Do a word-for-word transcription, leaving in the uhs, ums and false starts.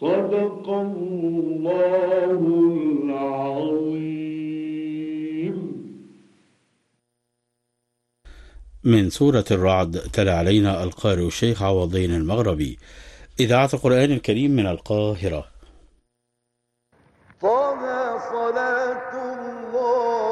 صدق الله العظيم. من سورة الرعد تلا علينا القارئ الشيخ عوضين المغربي، إذاعة القرآن الكريم من القاهرة. طه صلاة الله